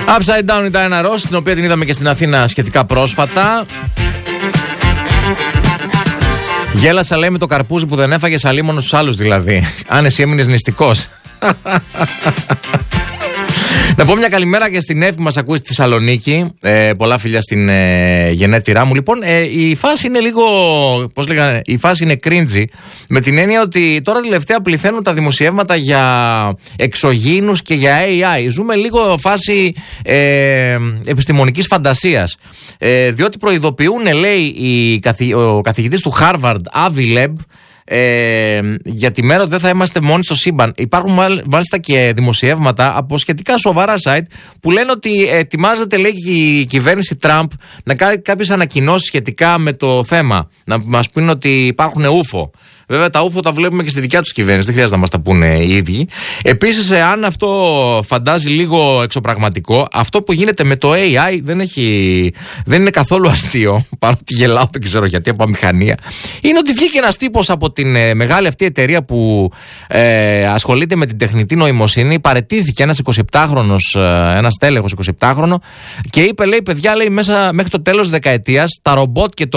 Upside Down ήταν ένα ροζ, την οποία την είδαμε και στην Αθήνα σχετικά πρόσφατα. Γέλασα, λέει, με το καρπούζι που δεν έφαγε αλίμονο στους άλλους, δηλαδή. Αν εσύ έμεινες νηστικός. Να πω μια καλημέρα και στην Εύη που μας ακούει στη Θεσσαλονίκη. Πολλά φιλιά στην γενέτειρά μου. Λοιπόν, η φάση είναι λίγο, πώς λέγανε, η φάση είναι cringy, με την έννοια ότι τώρα τελευταία πληθαίνουν τα δημοσιεύματα για εξωγήινους και για AI. Ζούμε λίγο φάση επιστημονικής φαντασίας. Διότι προειδοποιούν, λέει, ο καθηγητής του Harvard, Avi Loeb, για τη μέρα δεν θα είμαστε μόνοι στο σύμπαν. Υπάρχουν μάλιστα και δημοσιεύματα από σχετικά σοβαρά site που λένε ότι ετοιμάζεται, λέει, η κυβέρνηση Τραμπ να κάνει κάποιες ανακοινώσεις σχετικά με το θέμα. Να μας πούνε ότι υπάρχουν UFO. Βέβαια, τα UFO τα βλέπουμε και στη δικιά τους κυβέρνηση, δεν χρειάζεται να μας τα πούνε οι ίδιοι. Επίσης, αν αυτό φαντάζει λίγο εξωπραγματικό, αυτό που γίνεται με το AI δεν είναι καθόλου αστείο. Παρότι γελάω, δεν ξέρω γιατί, από αμηχανία. Είναι ότι βγήκε ένας τύπος από την μεγάλη αυτή εταιρεία που ασχολείται με την τεχνητή νοημοσύνη. Παραιτήθηκε ένας 27χρονος, ένας τέλεχος 27χρονο, και είπε, λέει, παιδιά, λέει, μέχρι το τέλος της δεκαετίας τα ρομπότ και το